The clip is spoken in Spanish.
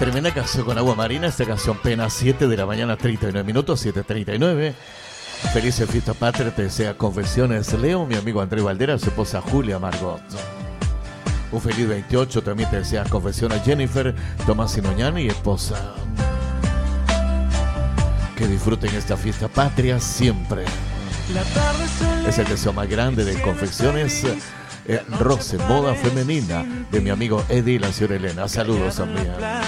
Tremenda canción con Agua Marina. Esta canción apenas 7 de la mañana, 39 minutos, 7:39. Felices fiesta patria, te desea Confesiones Leo, mi amigo André Valdera, su esposa Julia Margot. Un feliz 28 también te desea Confesiones Jennifer, Tomás Inoñani y esposa. Que disfruten esta fiesta patria siempre. Es el deseo más grande de Confecciones Rose, moda femenina, de mi amigo Eddie y la señora Elena. Saludos también.